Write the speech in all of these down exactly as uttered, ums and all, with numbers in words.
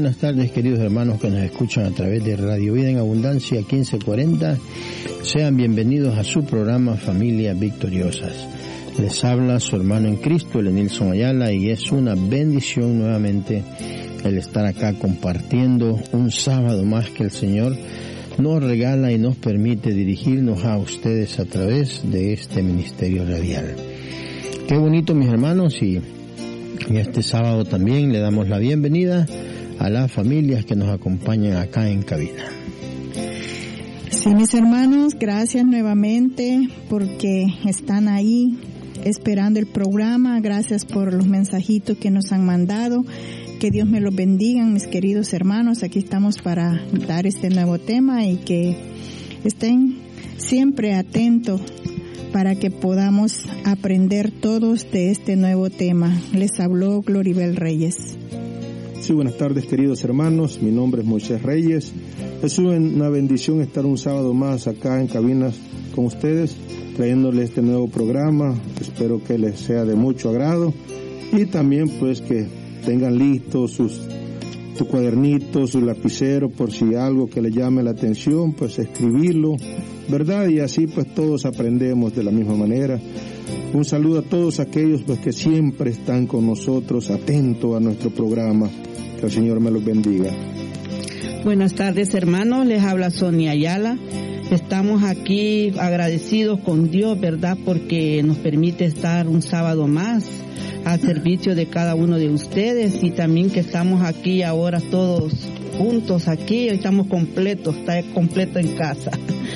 buenas tardes, queridos hermanos que nos escuchan a través de Radio Vida en Abundancia quince cuarenta. Sean bienvenidos a su programa Familias Victoriosas. Les habla su hermano en Cristo, Elenilson Ayala, y es una bendición nuevamente el estar acá compartiendo un sábado más que el Señor nos regala y nos permite dirigirnos a ustedes a través de este ministerio radial. Qué bonito, mis hermanos, y este sábado también le damos la bienvenida a las familias que nos acompañan acá en cabina. Sí, mis hermanos, gracias nuevamente porque están ahí esperando el programa. Gracias por los mensajitos que nos han mandado. Que Dios me los bendiga, mis queridos hermanos. Aquí estamos para dar este nuevo tema y que estén siempre atentos para que podamos aprender todos de este nuevo tema. Les habló Gloribel Reyes. Sí, buenas tardes, queridos hermanos. Mi nombre es Moisés Reyes. Es una bendición estar un sábado más acá en cabinas con ustedes, trayéndoles este nuevo programa. Espero que les sea de mucho agrado y también pues que tengan listos sus tu cuadernito, su lapicero, por si algo que les llame la atención, pues escribirlo, ¿verdad? Y así pues todos aprendemos de la misma manera. Un saludo a todos aquellos pues que siempre están con nosotros, atentos a nuestro programa. Que el Señor me los bendiga. Buenas tardes, hermanos, les habla Sonia Ayala. Estamos aquí agradecidos con Dios, ¿verdad? Porque nos permite estar un sábado más al servicio de cada uno de ustedes, y también que estamos aquí ahora todos juntos aquí, estamos completos, está completo en casa.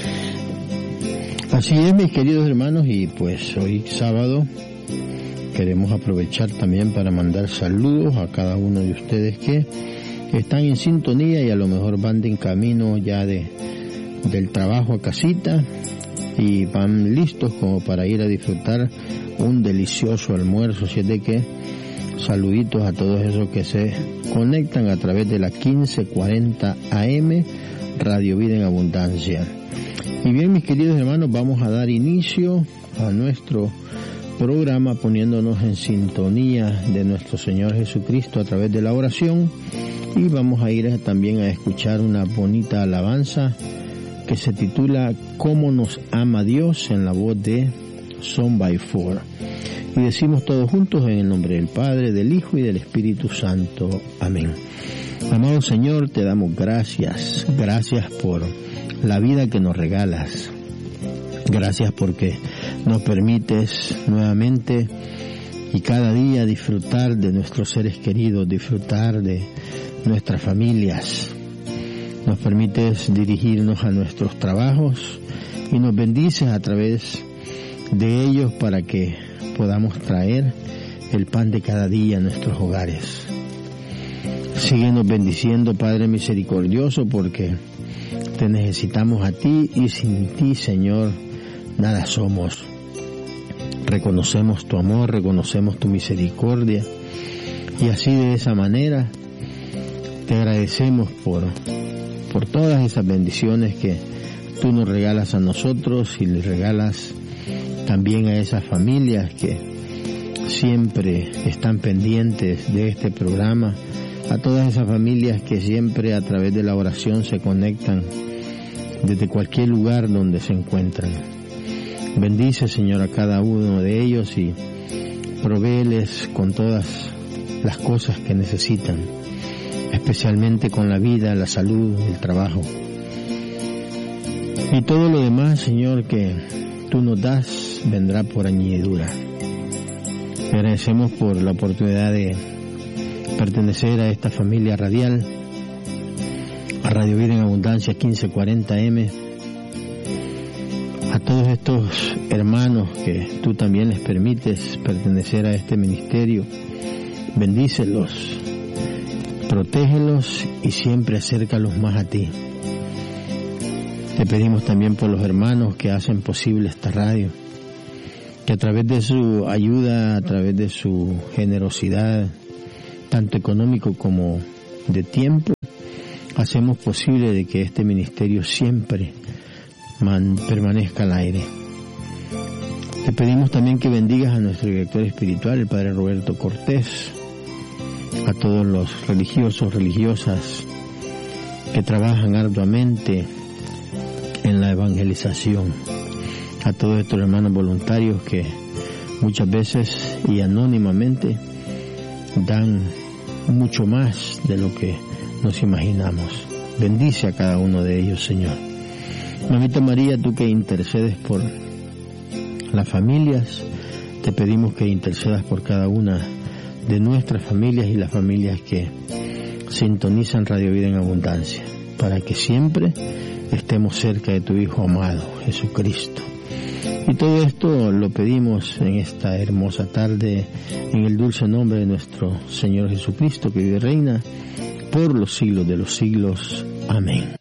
Así es, mis queridos hermanos, y pues hoy sábado queremos aprovechar también para mandar saludos a cada uno de ustedes que están en sintonía y a lo mejor van de en camino ya de del trabajo a casita y van listos como para ir a disfrutar un delicioso almuerzo. Así es de que saluditos a todos esos que se conectan a través de la quince cuarenta A M Radio Vida en Abundancia. Y bien, mis queridos hermanos, vamos a dar inicio a nuestro programa poniéndonos en sintonía de nuestro Señor Jesucristo a través de la oración, y vamos a ir también a escuchar una bonita alabanza que se titula Cómo nos ama Dios, en la voz de Son by Four. Y decimos todos juntos en el nombre del Padre, del Hijo y del Espíritu Santo. Amén. Amado Señor, te damos gracias, gracias por la vida que nos regalas. Gracias porque nos permites nuevamente y cada día disfrutar de nuestros seres queridos, disfrutar de nuestras familias. Nos permites dirigirnos a nuestros trabajos y nos bendices a través de ellos para que podamos traer el pan de cada día a nuestros hogares. Síguenos bendiciendo, Padre misericordioso, porque te necesitamos a ti y sin ti, Señor, nada somos. Reconocemos tu amor, reconocemos tu misericordia, y así de esa manera te agradecemos por, por todas esas bendiciones que tú nos regalas a nosotros y le regalas también a esas familias que siempre están pendientes de este programa, a todas esas familias que siempre a través de la oración se conectan desde cualquier lugar donde se encuentran. Bendice, Señor, a cada uno de ellos y provéeles con todas las cosas que necesitan, especialmente con la vida, la salud, el trabajo y todo lo demás, Señor, que tú nos das vendrá por añadidura. Te agradecemos por la oportunidad de pertenecer a esta familia radial, a Radio Vida en Abundancia quince cuarenta A M, a todos estos hermanos que tú también les permites pertenecer a este ministerio. Bendícelos, protégelos y siempre acércalos más a ti. Te pedimos también por los hermanos que hacen posible esta radio, que a través de su ayuda, a través de su generosidad, tanto económico como de tiempo, hacemos posible de que este ministerio siempre man, permanezca al aire. Te pedimos también que bendigas a nuestro director espiritual, el Padre Roberto Cortés, a todos los religiosos, religiosas que trabajan arduamente en la evangelización, a todos estos hermanos voluntarios que muchas veces y anónimamente dan mucho más de lo que nos imaginamos. Bendice a cada uno de ellos, Señor. Mamita María, tú que intercedes por las familias, te pedimos que intercedas por cada una de nuestras familias y las familias que sintonizan Radio Vida en Abundancia, para que siempre estemos cerca de tu Hijo amado, Jesucristo. Y todo esto lo pedimos en esta hermosa tarde, en el dulce nombre de nuestro Señor Jesucristo, que vive y reina por los siglos de los siglos. Amén.